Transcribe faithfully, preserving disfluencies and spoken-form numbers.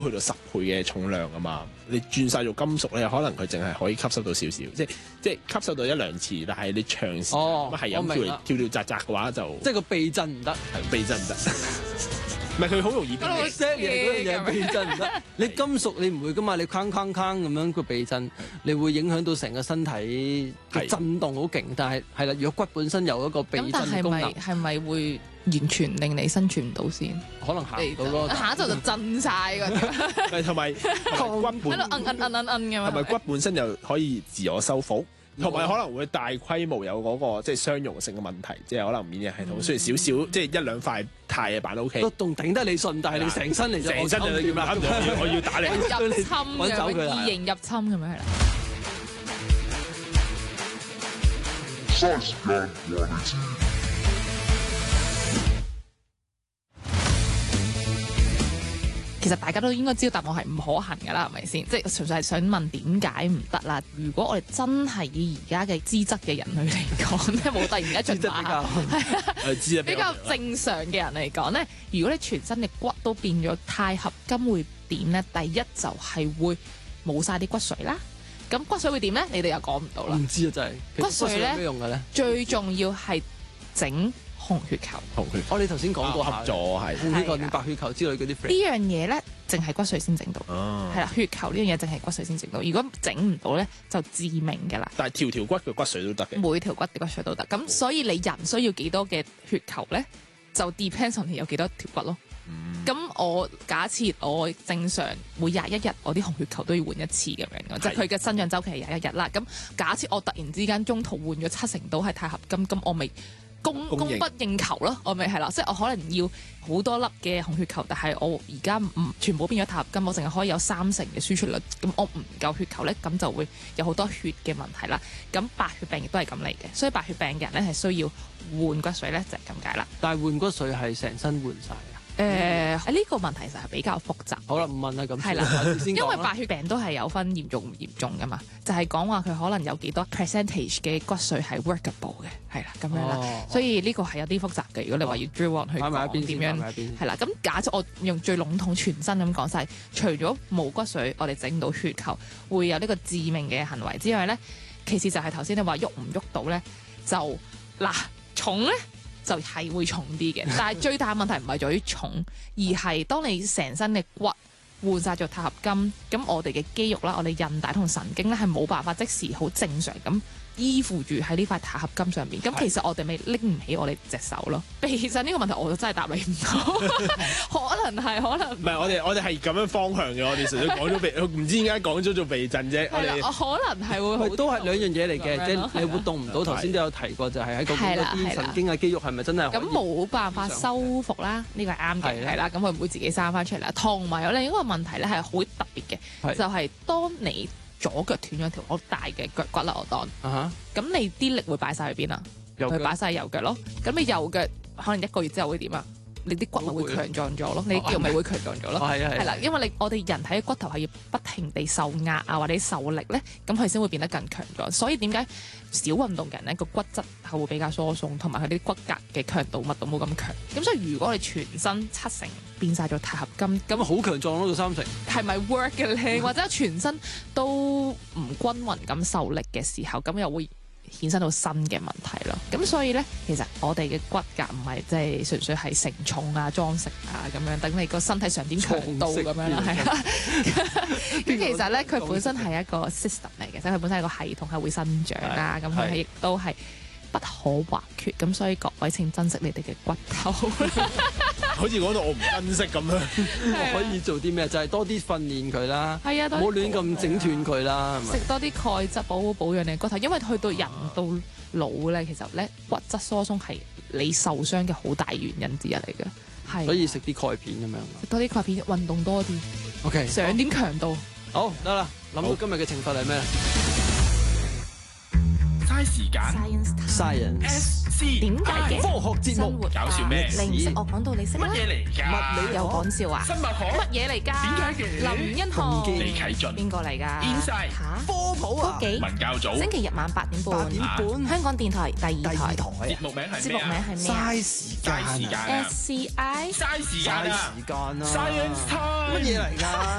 去到十倍嘅重量啊嘛。你轉晒做金屬咧，可能佢淨係可以吸收到少少，即係即係吸收到一兩次，但係你長時間咁係咁跳嚟跳跳扎扎嘅話就， 即係個避震唔得， 係避震唔得。唔係佢好容易變形。 錫嘢嗰樣嘢避震唔得。你金屬你唔會噶嘛，你框框框咁樣個避震，你會影響到成個身體嘅震動好勁。但係係啦，如果骨本身有一個避震嘅功能， 咁但係咪係咪會完全令你生存唔到先？ 可能行到咯， 下一就就震晒嗰啲。 係同埋骨本喺度摁摁摁摁摁咁樣。 同埋骨本身又可以自我修復。同埋可能會大規模有嗰、那個即係相容性嘅問題，即係可能免疫系統雖然少少，即係一兩塊鈦嘅板 O K， 都仲頂得你順，但係你成身嚟就成身就要攬住，我要打你入侵揾走佢啦， 異形入侵咁樣係啦。其實大家都應該知道答案係唔可行㗎啦，係咪先？即係純粹係想問點解唔得啦？如果我哋真係以而家嘅資質嘅人類嚟講咧，冇突然間進化，係啊，比較正常嘅人嚟講咧，如果你全身嘅骨都變咗鈦合金會點咧？第一就係會冇晒啲骨髓啦。咁骨髓會點咧？你哋又講唔到啦。 唔知啊，真係骨髓咧咩用嘅咧？ 最重要係整紅血球， 紅血球， 我哋頭先講過合咗係紅血球定白血球之類嗰啲。 呢樣嘢咧，淨係骨髓先整到，係啦，血球呢樣嘢淨係骨髓先整到。如果整唔到咧，就致命㗎啦。 但係條條骨嘅骨髓都得嘅， 每條骨嘅骨髓都得。咁所以你人需要幾多嘅血球咧，就 depends on 你有幾多條骨咯。咁、嗯、我假設我正常每廿一日我啲紅血球都要換一次咁樣，即係佢嘅生長週期係廿一日啦。咁假設我突然之間中途換咗七成到係鈦合金，咁我咪供供不應求咯，我咪係啦，即係我可能要好多粒嘅紅血球，但係我而家唔全部變咗鈦合金，我淨係可以有三成嘅輸出率，咁我唔夠血球咧，咁就會有好多血嘅問題啦。咁白血病亦都係咁嚟嘅，所以白血病嘅人咧係需要換骨髓咧，就係咁解啦。 但係換骨髓係成身換晒啊？ 誒、呃，呢、這個問題就係比較複雜。 好啦，唔問啦，咁係啦，因為白血病都係有分嚴重唔嚴重噶嘛，就係講話佢可能有幾多 percentage 嘅骨髓係 workable 嘅，係啦咁樣啦，哦、所以呢個係有啲複雜嘅。如果你話要 drill on 去講點樣，係啦，咁假設我用最籠統全身咁講晒，除咗冇骨髓，我哋整到血球會有呢個致命嘅行為之外咧，其次就係頭先你話喐唔喐到咧，就嗱重咧。就係會重啲嘅，但係最大問題唔係在於重，而係當你成身嘅骨換晒做鈦合金，咁我哋嘅肌肉啦、我哋韌帶同神經咧係冇辦法即時好正常咁依附住喺呢塊鈦合金上面。咁其實我哋咪拎唔起我哋隻手咯。其實呢個問題我就真係答你唔到，可能係可能唔係我哋我哋係咁樣方向嘅，我哋純粹講咗避，唔知點解講咗做避震啫。 係啦，可能係會都係兩樣嘢嚟嘅，即係你活動唔到。頭先都有提過，就係喺嗰啲神經啊、肌肉係咪真係咁冇辦法修復啦？呢個係啱嘅，係啦，咁佢唔會自己生翻出嚟啦。同埋有另一個問題咧係好特別嘅，就係當你左腳斷咗條好大嘅腳骨啦，我當，咁、uh-huh. 你啲力會擺晒去邊啊？佢擺晒右腳咯。咁你右腳可能一個月之後會點啊？你啲骨咪會強壯咗咯，你啲肌肉咪會強壯咗咯。係啊係啦，因為你我哋人體嘅骨頭係要不停地受壓啊或者受力咧，咁佢先會變得更強壯。所以點解少運動嘅人咧個骨質係會比較疏鬆，同埋佢啲骨骼嘅強度密度冇咁強。咁所以如果你全身七成變晒做鈦合金， 咁好強壯咯，到三成係咪 work 嘅咧？或者全身都唔均勻咁受力嘅時候，咁又會衍生到新嘅問題咯，咁所以咧，其實我哋嘅骨骼唔係即係純粹係承重啊、裝飾啊咁樣，等你個身體上點強度咁樣啦，係啦。咁其實咧，佢本身係一個 system 嚟嘅，即係佢本身係個系統係會生長啊，咁佢係亦都係不可或缺，咁所以各位請珍惜你哋嘅骨頭。 好似講到我唔珍惜咁樣， 我可以做啲咩？就係、是、多啲訓練佢啦，唔好亂咁整斷佢啦， 食多啲鈣質保保養你嘅骨頭，因為去到人到老咧，其實咧骨質疏鬆係你受傷嘅好大原因之一嚟嘅，係。所以食啲鈣片咁樣， 食多啲鈣片，運動多啲。 OK， 上點強度。 好得啦，諗到今日嘅懲罰係咩？ 嘥時間 Science ，S C 點解嘅？ 科學節目生活搞笑咩你唔識我講到你識啦。 乜嘢嚟㗎？ 物理有講笑啊？ 生物學乜嘢嚟㗎？ 點解嘅林欣豪。 李啟俊邊個嚟㗎 Inside 嚇？ 科普啊， 幾文教組星期日晚八點八半， 點半香港電台第二第二台。 台啊， 節目名係節目咩啊？ 名係咩啊嘥時間嘥時間啊， 啊！ ？S C I。 嘥時間嘥啊時間啊 ！Science time 乜嘢嚟㗎？